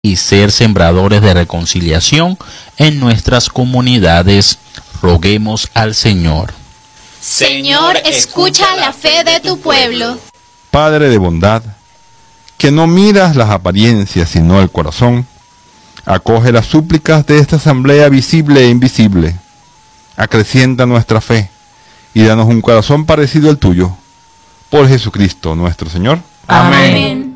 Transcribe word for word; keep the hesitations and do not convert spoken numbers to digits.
y ser sembradores de reconciliación en nuestras comunidades. Roguemos al Señor. Señor, escucha la fe de tu pueblo. Padre de bondad, que no miras las apariencias sino el corazón, acoge las súplicas de esta asamblea visible e invisible. Acrecienta nuestra fe y danos un corazón parecido al tuyo. Por Jesucristo nuestro Señor. Amén.